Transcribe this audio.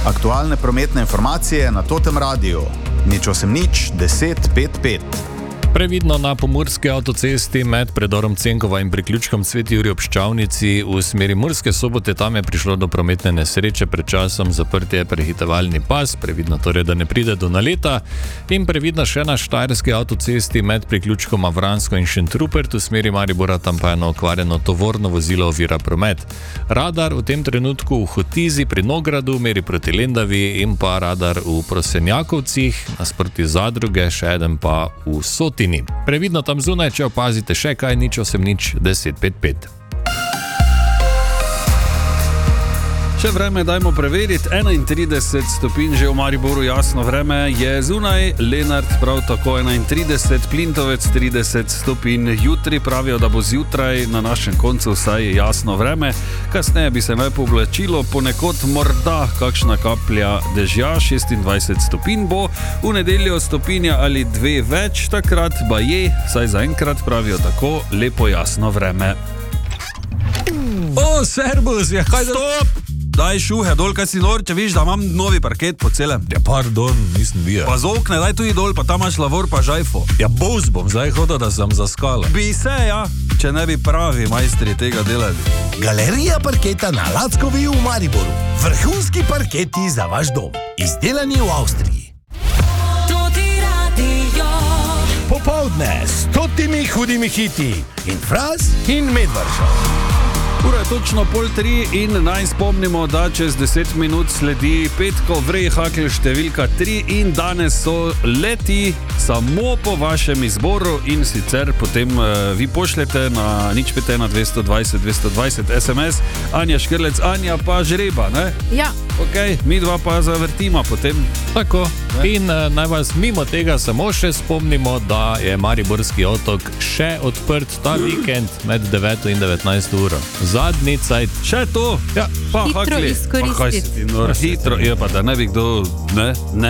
Aktualne prometne informacije na Totem Radiu. 080 10 55. Previdno na pomurski avtocesti med predorom Cenkova in priključkom Sveti Jurij ob Ščavnici v smeri Murske Sobote. Tam je prišlo do prometne nesreče, pred časom zaprt je prehitevalni pas, previdno torej, da ne pride do naleta. In previdno še na štajerski avtocesti med priključkom Avransko in Šentrupert v smeri Maribora, tam pa eno okvarjeno tovorno vozilo ovira promet. Radar v tem trenutku v Hotizi pri Nogradu meri proti Lendavi in pa radar v Prosenjakovcih, nasproti Zadruge, še eden pa v Soti. Previdno tam zunaj, če opazite še kaj, 080 10 55. Še vreme dajmo preveriti, 31 stopinj že v Mariboru, jasno vreme je zunaj, Lenart prav tako 31, Plintovec 30 stopinj, jutri pravijo, da bo zjutraj na našem koncu vsaj jasno vreme, kasneje bi se naj povlačilo, ponekod morda kakšna kaplja dežja, 26 stopinj bo, v nedeljo stopinja ali dve več, takrat baje, saj zaenkrat pravijo tako, lepo jasno vreme. O, servus, ja, kaj da... Stop! Daj šuhe dol, kaj si nor, če viš, da imam novi parket po celem. Ja, pardon, nisem bil. Pa z okne, daj tu dol, pa tam imaš lavor, pa žajfo. Ja, bos bom zdaj hodil, da sem zaskala. Bi se, ja, če ne bi pravi majstri tega delali. Galerija parketa na Lackovi v Mariboru. Vrhunski parketi za vaš dom. Izdelani v Avstriji. Popoldne s 100 hudimi hiti in Fras in Medvržo. Ura je točno 2:30 in naj spomnimo, da čez 10 minut sledi Petko Vrej Hakl številka 3 in danes so leti samo po vašem izboru in sicer potem vi pošljete na 051 220 220 SMS, Anja Škrlec, Anja pa žreba, ne? Ja. Ok, mi dva pa zavrtima potem. Tako, in naj vas mimo tega samo še spomnimo, da je Mariborski otok še odprt ta vikend med 9 in 19 uro. Zadnji cajt. Še to? Ja. Pa hitro Hakli. izkoristiti. Pa kaj si ti nor? Hitro, je pa da ne bi kdo, ne